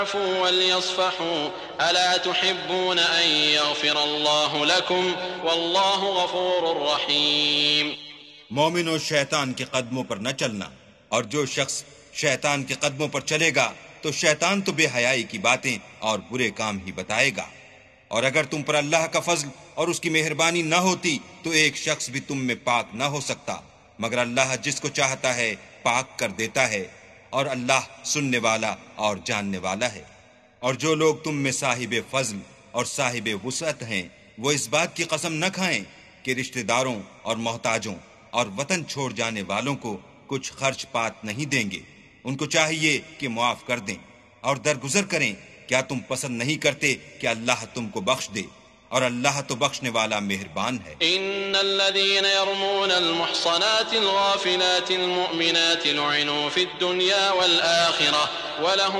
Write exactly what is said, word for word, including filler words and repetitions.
वल्यस्फहू अला तुहिब्बून अन यग़फ़िरल्लाहु लकुम वल्लाहु गफ़ूरुर रहीम। मोमिनो, शैतान के कदमों पर न चलना, और जो शख्स शैतान के कदमों पर चलेगा तो शैतान तो बेहयाई की बातें और बुरे काम ही बताएगा। और अगर तुम पर अल्लाह का फजल और उसकी मेहरबानी न होती तो एक शख्स भी तुम में पाक न हो सकता, मगर अल्लाह जिसको चाहता है पाक कर देता है, और अल्लाह सुनने वाला और जानने वाला है। और जो लोग तुम में साहिब फजल और साहिब वुसअत हैं, वो इस बात की कसम न खाएं कि रिश्तेदारों और मोहताजों और वतन छोड़ जाने वालों को कुछ खर्च पात नहीं देंगे। उनको चाहिए कि मुआफ कर दें और दरगुजर करें। क्या तुम पसंद नहीं करते कि अल्लाह तुमको बख्श दे? और अल्लाह तो बख्शने वाला मेहरबान है। इन्नल्लज़ीन यरमूनल मुहसनातिल गाफिलातिल मुमिनाति लुइनु फिद दुनिया वल आखिरह व लहुम